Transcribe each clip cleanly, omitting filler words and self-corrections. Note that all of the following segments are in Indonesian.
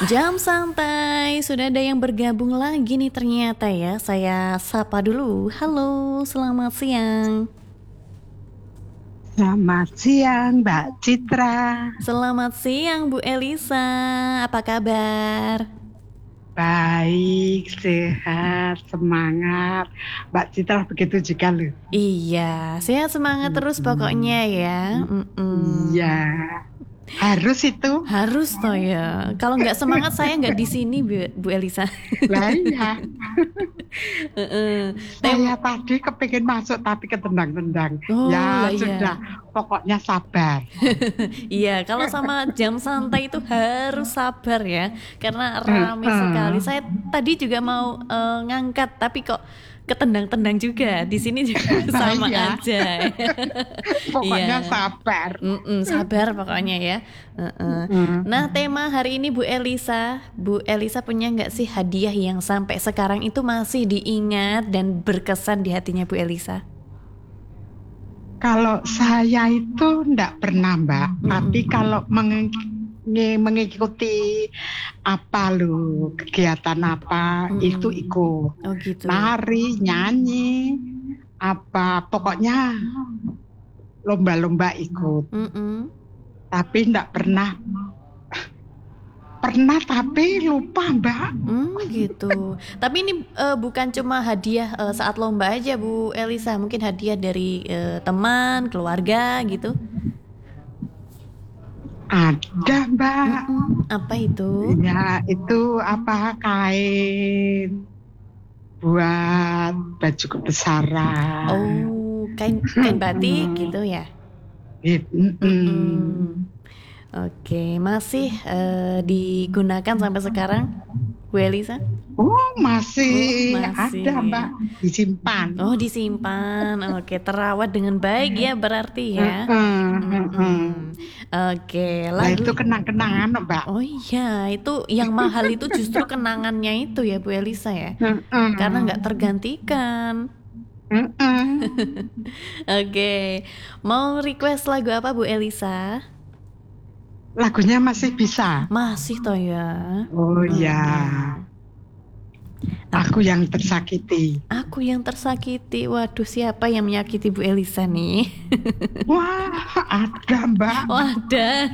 Jam santai, sudah ada yang bergabung lagi nih ternyata ya. Saya sapa dulu. Halo, selamat siang. Selamat siang, Mbak Citra. Selamat siang Bu Elisa. Apa kabar? Baik, sehat, semangat. Mbak Citra begitu juga loh. Iya, sehat semangat terus Mm-mm. pokoknya ya. Iya, harus itu. Harus toh ya. Kalau nggak semangat saya nggak di sini Bu Elisa. Lah iya, Heeh. saya tadi kepingin masuk tapi ketendang-tendang. Oh Ya lah sudah, ya. pokoknya sabar. Iya, kalau sama jam santai itu harus sabar ya, karena rame sekali. Heeh. Saya tadi juga mau ngangkat, tapi kok ketendang-tendang juga. Di sini juga Nah sama iya, aja. pokoknya Iya, sabar. sabar pokoknya ya. Heeh. Nah, Mm. tema hari ini Bu Elisa punya nggak sih hadiah yang sampai sekarang itu masih diingat dan berkesan di hatinya Bu Elisa? Kalau saya itu enggak pernah, Mbak. Tapi Mm-mm. kalau mengikuti apa lu kegiatan apa itu Mm-mm. ikut. Oh gitu. Nari, nyanyi, apa pokoknya lomba-lomba ikut. Mm-mm. Tapi enggak pernah. Pernah tapi lupa, Mbak. Gitu. Tapi ini bukan cuma hadiah saat lomba aja Bu Elisa, mungkin hadiah dari teman, keluarga gitu. Ada, Mbak. Apa itu? Ya, itu apa kain buat baju kebesaran. Oh, kain kain batik gitu ya. Mm-mm. Oke, masih digunakan sampai sekarang Bu Elisa? Oh, Oh, masih ada, masih. Mbak, disimpan. Oh, disimpan. Oke, terawat dengan baik ya berarti ya. Heeh, heeh. Mm-mm. Oke, Nah, itu lagu. kenang-kenangan, Mbak. Oh iya, itu yang mahal itu justru kenangannya itu ya Bu Elisa ya. Karena Heeh, nggak tergantikan. heeh. Oke, mau request lagu apa Bu Elisa? Lagunya masih bisa. Masih toh ya. Oh ya, Mm-mm. aku yang tersakiti. Aku yang tersakiti. Waduh, siapa yang menyakiti Bu Elisa nih? Wah, ada, Mbak. Oh ada.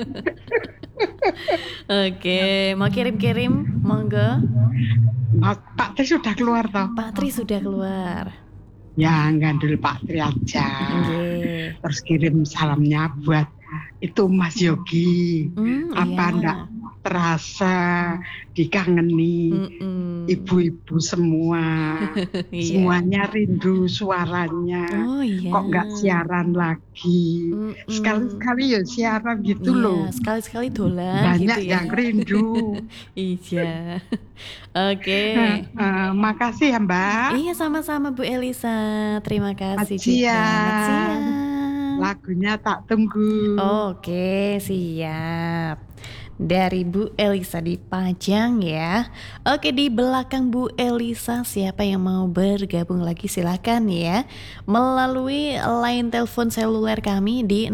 Oke, mau kirim-kirim? Monggo. Pak Tri sudah keluar toh. Pak Tri sudah keluar. Ya, gandul Pak Tri aja. Nggih. Terus kirim salamnya buat itu Mas Yogi. Iya. Apa ndak terasa dikangeni Mm-mm. ibu-ibu semua. Iya. Semuanya rindu suaranya. Oh iya. Kok nggak siaran lagi? Mm-mm. Sekali-sekali ya siaran gitu Iya, loh. sekali-sekali dolan gitu Banyak ya. yang rindu. Iya. Oke. Makasih ya Mbak. Iya, sama-sama Bu Elisa. Terima Selamat kasih juga. Selamat siang. siang. Lagunya tak tunggu. Oke, siap. Dari Bu Elisa dipajang ya. Oke, di belakang Bu Elisa siapa yang mau bergabung lagi silakan ya. Melalui line telepon seluler kami di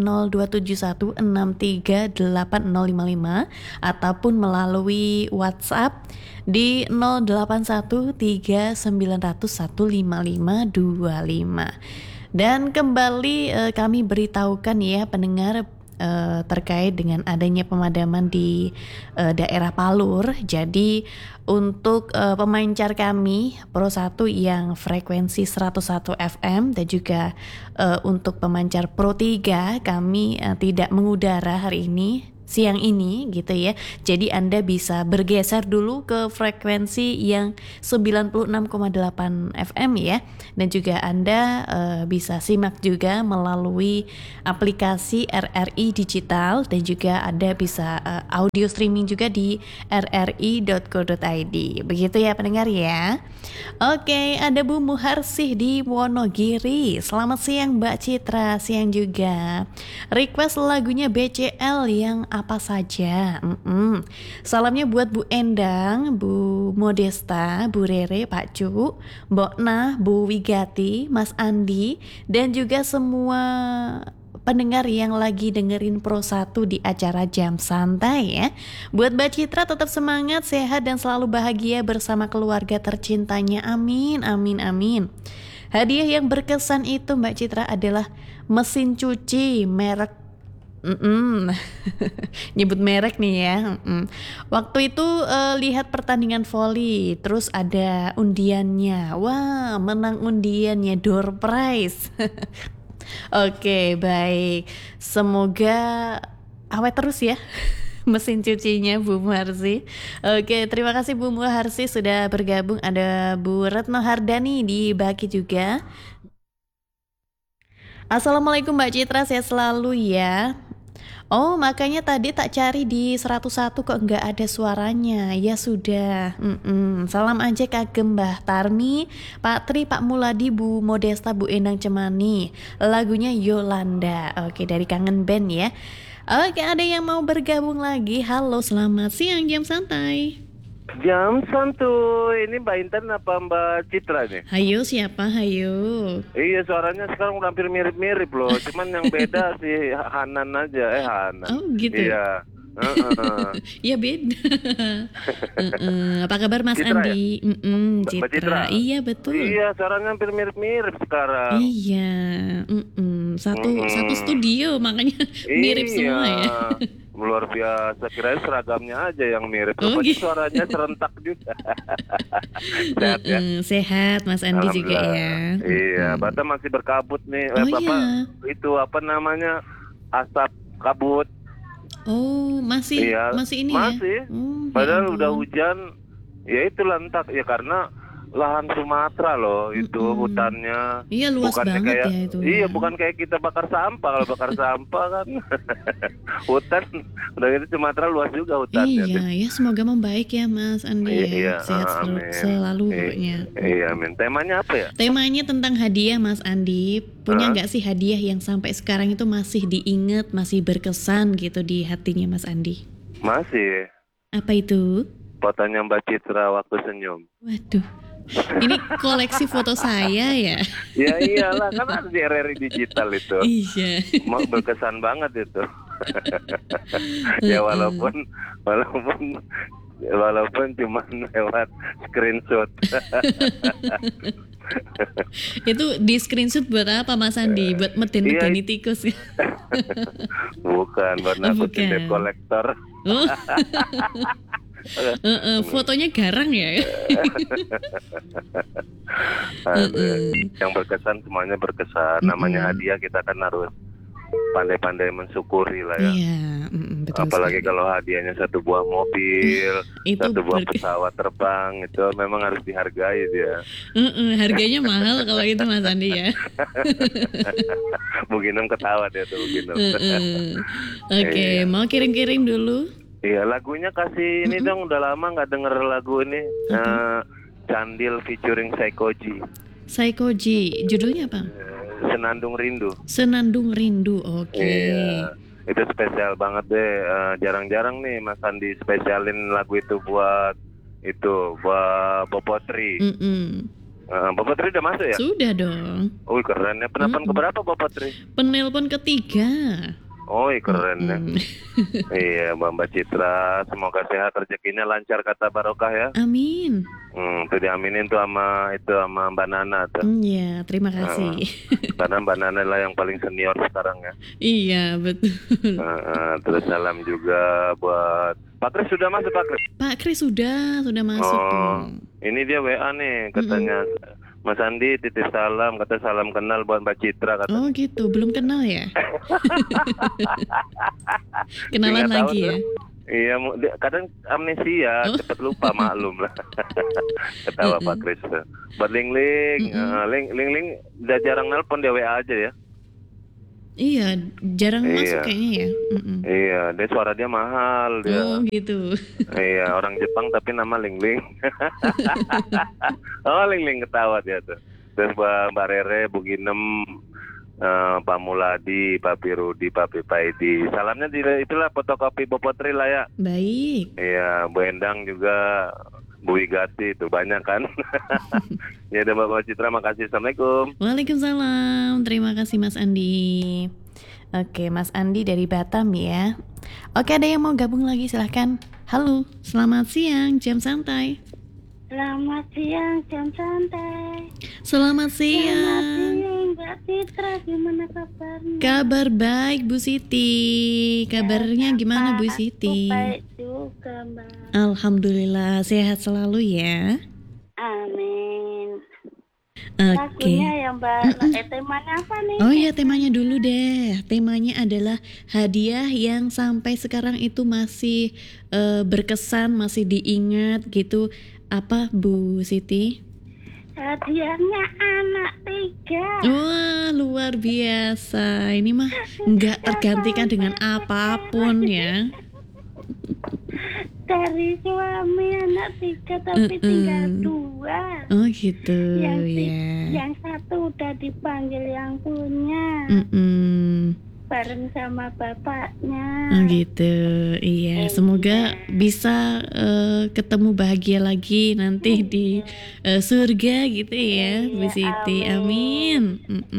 0271638055 ataupun melalui WhatsApp di 081390015525. Dan kembali kami beritahukan ya pendengar terkait dengan adanya pemadaman di daerah Palur. Jadi untuk pemancar kami Pro 1 yang frekuensi 101 FM dan juga untuk pemancar Pro 3 kami tidak mengudara hari ini, siang ini gitu ya. Jadi Anda bisa bergeser dulu ke frekuensi yang 96,8 FM ya. Dan juga Anda bisa simak juga melalui aplikasi RRI Digital dan juga Anda bisa audio streaming juga di rri.co.id. Begitu ya pendengar ya. Oke, ada Bu Muharsih di Wonogiri. Selamat siang Mbak Citra, siang juga. Request lagunya BCL yang apa saja? Salamnya buat Bu Endang, Bu Modesta, Bu Rere, Pak Cu, Mbok Nah, Bu Wigati, Mas Andi, dan juga semua pendengar yang lagi dengerin Pro 1 di acara Jam Santai ya. Buat Mbak Citra tetap semangat, sehat dan selalu bahagia bersama keluarga tercintanya. Amin, amin, amin. Hadiah yang berkesan itu Mbak Citra adalah mesin cuci merek nyebut merek nih ya. Waktu itu lihat pertandingan voli, terus ada undiannya. Wah, menang undiannya, door prize. Oke, baik. Semoga awet terus ya mesin cucinya Bu Marsi. Oke, terima kasih Bu Marsi sudah bergabung. Ada Bu Retno Hardani di Baki juga. Assalamualaikum Mbak Citra, sehat selalu ya. Oh, makanya tadi tak cari di 101 kok nggak ada suaranya. Ya sudah. Salam aja kagem Mbah Tarmi, Pak Tri, Pak Muladi, Bu Modesta, Bu Endang Cemani. Lagunya Yolanda. Oke, dari Kangen Band ya. Oke, ada yang mau bergabung lagi. Halo, selamat siang Jam Santai. Jam santuy, ini Mbak Intan apa Mbak Citra nih? Hayo, siapa? Hayo. Iya, suaranya sekarang udah hampir mirip-mirip loh. Cuman yang beda si Hanan aja, Hanan. Oh gitu. Iya. Ya beda. Apa kabar Mas Citra Andi? ya? Citra. Mbak Citra. Iya betul. Iya, suaranya hampir mirip-mirip sekarang. Iya. Satu studio makanya mirip semua ya. Luar biasa, kirain seragamnya aja yang mirip. Oh, Rupanya gitu. suaranya serentak juga. Sehat ya? Sehat Mas Andi juga ya. Iya, Batam masih berkabut nih. Oh, Bapak iya. itu apa namanya? Asap kabut. Oh, masih Iya, masih ini masih. ya. Oh, Padahal ya udah ampun. hujan, ya itu lantak ya karena lahan Sumatera loh itu hutannya. Iya, luas Bukannya banget kayak, ya itu. Iya, Ya. bukan kayak kita bakar sampah. Kalau bakar sampah kan hutan udah gitu Sumatera luas juga hutannya. Iya, ya semoga membaik ya Mas Andi ya. Iya, Sehat amin. selalu pokoknya. Iya, amin. Temanya apa ya? Temanya tentang hadiah Mas Andi. Punya nggak sih hadiah yang sampai sekarang itu masih diingat, masih berkesan gitu di hatinya Mas Andi? Masih Apa itu? fotonya Mbak Citra waktu senyum. Waduh, ini koleksi foto saya ya? Ya iyalah, kan ada di RRI Digital itu. Iya. Mau berkesan banget itu. Ya walaupun cuma lewat screenshot. Itu di screenshot buat apa Mas Andi? Buat medeni tikus ya? Bukan, buat nakutin bukan. debt collector. Oh. Fotonya garang ya? Yang berkesan semuanya berkesan. Namanya hadiah, kita kan harus pandai-pandai mensyukuri lah ya. Iya, betul. Apalagi sekali. kalau hadiahnya satu buah mobil, Itu satu buah pesawat terbang, itu memang harus dihargai dia. Harganya mahal kalau itu Mas Andi ya. Bu Ginem ketawa dia tuh, Bu Ginem. Oke, mau kirim-kirim dulu. Iya, lagunya kasih ini dong, udah lama nggak denger lagu ini. Candil featuring Saikoji. Saikoji, judulnya apa? Senandung Rindu. Senandung Rindu, oke. Iya, itu spesial banget deh. Jarang-jarang nih Mas Andi spesialin lagu itu buat Bopotri. Bopotri udah masuk ya? Sudah dong. Wih, keren ya. Penelpon keberapa Bopotri? Penelpon ketiga. Oh, keren ya. Iya, Mbak Citra, semoga sehat, rezekinya lancar, kata barokah ya. Amin. Tuh diaminin tuh sama Mbak Nana tuh. Iya, terima kasih. Karena Mbak Nana lah yang paling senior sekarang ya. Iya, betul. Terus salam juga buat Pak Kris. Sudah masuk Pak Kris? Pak Kris sudah masuk tuh. Ini dia WA nih katanya. Mas Andi titip salam, kata salam kenal buat Mbak Citra kata. Oh gitu, belum kenal ya? Kenalan Nggak tahu lagi tuh. ya? Iya, kadang amnesia, cepet lupa, maklum lah. Ketawa Pak Kris. Buat Ling Ling, Ling udah jarang nelpon, dia WA aja ya. Iya, jarang masuk kayaknya ya. Iya, dia suara dia mahal dia. Oh gitu. Iya, orang Jepang tapi nama Ling Ling. Oh, Ling Ling ketawa dia tuh. Terus Mbak Rere, Bu Ginem, Pak Muladi, Pak Pirudi, Pak Pipaidi. Salamnya itulah fotokopi Bopotri lah ya. Baik. Iya, Bu Endang juga, Bu Wigati, itu banyak kan. Ya udah Mbak Citra, makasih. Assalamualaikum. Waalaikumsalam. Terima kasih Mas Andi. Oke, Mas Andi dari Batam ya. Oke, ada yang mau gabung lagi silahkan. Halo, selamat siang, jam santai. Selamat siang, jam santai. Selamat Selamat siang. siang, Mbak Citra. Gimana kabarnya? Kabar baik Bu Siti. Kabarnya gimana Bu Aku Siti? baik juga, Mbak. Alhamdulillah sehat selalu ya. Amin. Oke. Lagunya ya, Mbak. Temanya apa nih? Oh ya, temanya dulu deh. Temanya adalah hadiah yang sampai sekarang itu masih berkesan, masih diingat gitu. Apa Bu Siti? Hadiahnya anak 3. Wah, luar biasa. Ini mah nggak tergantikan dengan apapun ya. Dari suami anak 3 tapi tinggal 2. Oh gitu Yang ya. satu udah dipanggil yang punya. Bareng sama bapaknya. Oh gitu, iya. Semoga bisa ketemu bahagia lagi nanti di surga gitu ya, Bu Siti. Amin.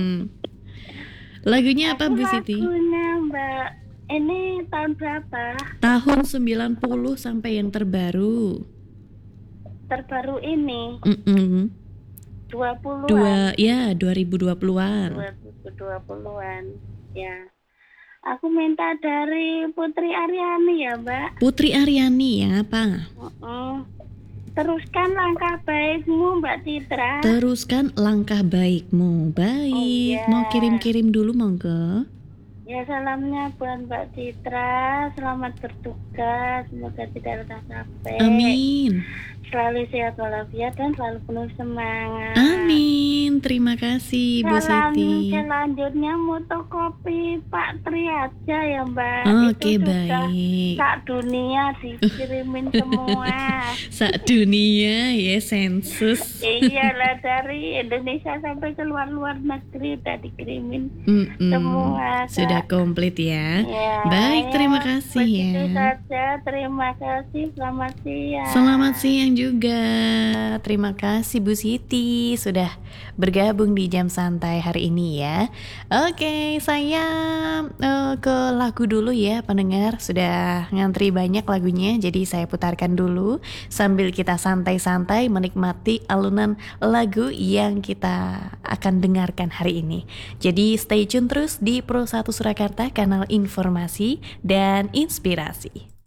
Lagunya apa Bu Siti? Lagunya Mbak, ini tahun berapa? Tahun 90 sampai yang terbaru. Terbaru ini 20-an. 2020-an. 2020-an. Ya. Aku minta dari Putri Aryani ya, Mbak. Putri Aryani ya, apa? Teruskan langkah baikmu, Mbak Citra. Teruskan langkah baikmu. Baik, Oh, iya. mau kirim-kirim dulu monggo. Ya, salamnya buat Mbak Citra. Selamat bertugas. Semoga tidak lelah capek. Amin. Selalu sehat walafiat dan selalu penuh semangat. Amin. Terima kasih Bu Salam Siti. selanjutnya motokopi Pak Tri aja ya, Mbak. Oke, Itu sudah baik. sak dunia dikirimin semua. Sak dunia ya, sensus. Iyalah, dari Indonesia sampai ke luar negeri udah dikirimin Mm-mm. semua. Kak. Sudah komplit ya. Ya, Baik, terima kasih begitu ya. saja. Terima kasih. Selamat siang. Selamat siang juga. Terima kasih Bu Siti sudah bergabung di Jam Santai hari ini ya. Oke, saya ke lagu dulu ya pendengar. Sudah ngantri banyak lagunya, jadi saya putarkan dulu sambil kita santai-santai menikmati alunan lagu yang kita akan dengarkan hari ini. Jadi stay tune terus di Pro 1 Surakarta, kanal informasi dan inspirasi.